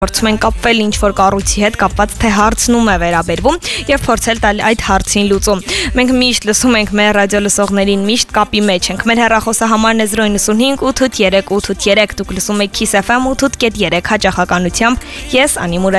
Փորձում ենք կապվել ինչ-որ կառույցի հետ կապված, թե հարցնում է վերաբերվում եւ փորձել տալ այդ հարցին լուծում։ Մենք միշտ լսում ենք մեր ռադիո լսողներին, միշտ կապի մեջ ենք։ Մեր հեռախոսահամարն է 095 883 883, դուք լսում եք Kiss FM 8.3 հաճախականությամբ։ Ես Անի